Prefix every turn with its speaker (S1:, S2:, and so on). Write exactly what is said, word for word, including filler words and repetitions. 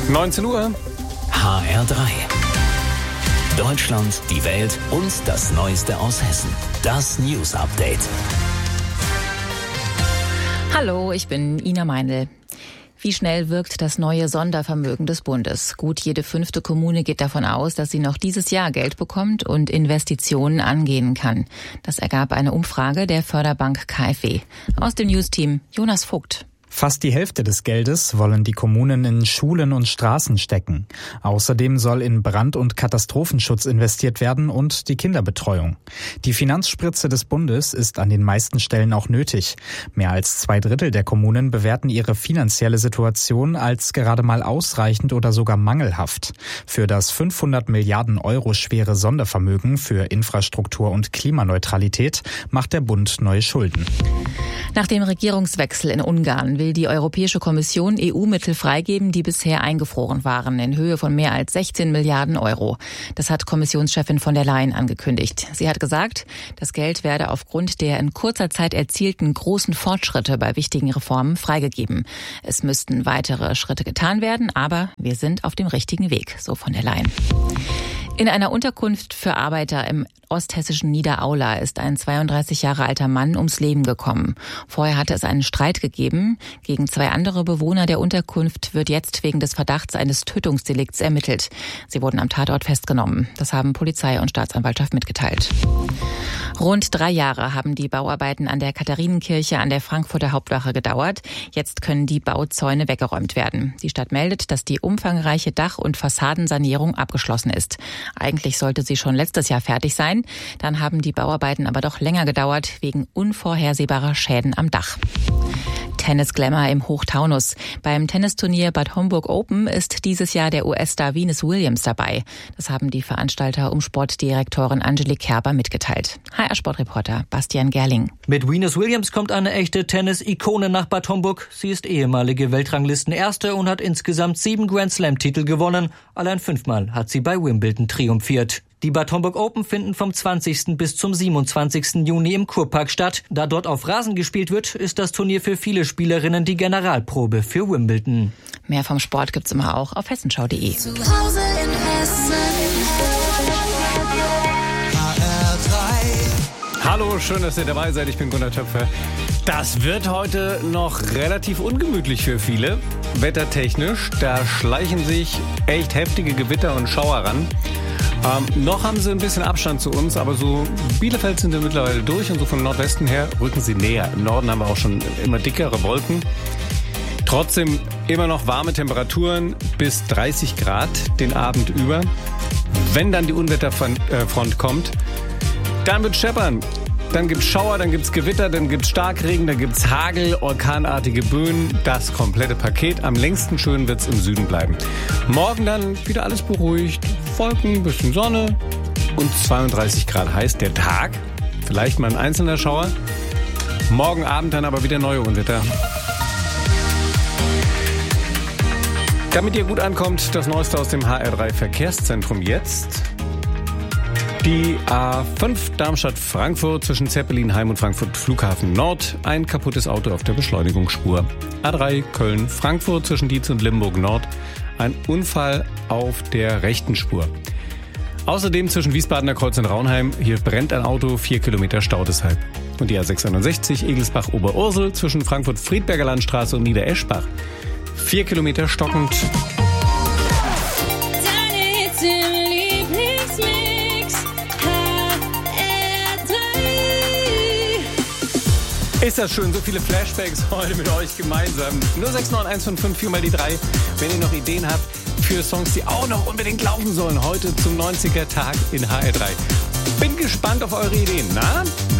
S1: neunzehn Uhr.
S2: H R drei. Deutschland, die Welt und das Neueste aus Hessen. Das News Update.
S3: Hallo, ich bin Ina Meindl. Wie schnell wirkt das neue Sondervermögen des Bundes? Gut jede fünfte Kommune geht davon aus, dass sie noch dieses Jahr Geld bekommt und Investitionen angehen kann. Das ergab eine Umfrage der Förderbank K f W. Aus dem News-Team Jonas Vogt.
S4: Fast die Hälfte des Geldes wollen die Kommunen in Schulen und Straßen stecken. Außerdem soll in Brand- und Katastrophenschutz investiert werden und die Kinderbetreuung. Die Finanzspritze des Bundes ist an den meisten Stellen auch nötig. Mehr als zwei Drittel der Kommunen bewerten ihre finanzielle Situation als gerade mal ausreichend oder sogar mangelhaft. Für das fünfhundert Milliarden Euro schwere Sondervermögen für Infrastruktur und Klimaneutralität macht der Bund neue Schulden.
S3: Nach dem Regierungswechsel in Ungarn will die Europäische Kommission E U-Mittel freigeben, die bisher eingefroren waren, in Höhe von mehr als sechzehn Milliarden Euro. Das hat Kommissionschefin von der Leyen angekündigt. Sie hat gesagt, das Geld werde aufgrund der in kurzer Zeit erzielten großen Fortschritte bei wichtigen Reformen freigegeben. Es müssten weitere Schritte getan werden, aber wir sind auf dem richtigen Weg, so von der Leyen. In einer Unterkunft für Arbeiter im osthessischen Niederaula ist ein zweiunddreißig Jahre alter Mann ums Leben gekommen. Vorher hatte es einen Streit gegeben. Gegen zwei andere Bewohner der Unterkunft wird jetzt wegen des Verdachts eines Tötungsdelikts ermittelt. Sie wurden am Tatort festgenommen. Das haben Polizei und Staatsanwaltschaft mitgeteilt. Rund drei Jahre haben die Bauarbeiten an der Katharinenkirche an der Frankfurter Hauptwache gedauert. Jetzt können die Bauzäune weggeräumt werden. Die Stadt meldet, dass die umfangreiche Dach- und Fassadensanierung abgeschlossen ist. Eigentlich sollte sie schon letztes Jahr fertig sein. Dann haben die Bauarbeiten aber doch länger gedauert, wegen unvorhersehbarer Schäden am Dach. Tennis-Glamour im Hochtaunus. Beim Tennisturnier Bad Homburg Open ist dieses Jahr der U S-Star Venus Williams dabei. Das haben die Veranstalter um Sportdirektorin Angelique Kerber mitgeteilt. H R-Sportreporter Bastian Gerling.
S5: Mit Venus Williams kommt eine echte Tennis-Ikone nach Bad Homburg. Sie ist ehemalige Weltranglistenerste und hat insgesamt sieben Grand-Slam-Titel gewonnen. Allein fünfmal hat sie bei Wimbledon triumphiert. Die Bad Homburg Open finden vom zwanzigsten bis zum siebenundzwanzigsten Juni im Kurpark statt. Da dort auf Rasen gespielt wird, ist das Turnier für viele Spielerinnen die Generalprobe für Wimbledon.
S3: Mehr vom Sport gibt's immer auch auf hessenschau punkt de.
S6: Zu Hause in Hessen. H R drei.
S1: Hallo, schön, dass ihr dabei seid. Ich bin Gunnar Töpfer. Das wird heute noch relativ ungemütlich für viele. Wettertechnisch, da schleichen sich echt heftige Gewitter und Schauer ran. Ähm, noch haben sie ein bisschen Abstand zu uns, aber so Bielefeld sind wir mittlerweile durch und so vom Nordwesten her rücken sie näher. Im Norden haben wir auch schon immer dickere Wolken. Trotzdem immer noch warme Temperaturen bis dreißig Grad den Abend über. Wenn dann die Unwetterfront kommt, dann wird scheppern. Dann gibt's Schauer, dann gibt's Gewitter, dann gibt's Starkregen, dann gibt's Hagel, orkanartige Böen, das komplette Paket. Am längsten schön wird's im Süden bleiben. Morgen dann wieder alles beruhigt, Wolken, bisschen Sonne und zweiunddreißig Grad heiß der Tag. Vielleicht mal ein einzelner Schauer. Morgen Abend dann aber wieder neue Unwetter. Damit ihr gut ankommt, das Neueste aus dem H R drei Verkehrszentrum jetzt. Die A fünf Darmstadt-Frankfurt zwischen Zeppelinheim und Frankfurt Flughafen Nord. Ein kaputtes Auto auf der Beschleunigungsspur. A drei Köln-Frankfurt zwischen Dietz und Limburg Nord. Ein Unfall auf der rechten Spur. Außerdem zwischen Wiesbadener Kreuz und Raunheim. Hier brennt ein Auto, vier Kilometer Stau deshalb. Und die A sechsundneunzig Egelsbach-Oberursel zwischen Frankfurt-Friedberger Landstraße und Niedereschbach. Vier Kilometer stockend. Ist das schön, so viele Flashbacks heute mit euch gemeinsam. null sechs neun eins fünf fünf vier mal die drei. Wenn ihr noch Ideen habt für Songs, die auch noch unbedingt laufen sollen, heute zum neunziger Tag in H R drei. Bin gespannt auf eure Ideen. Na?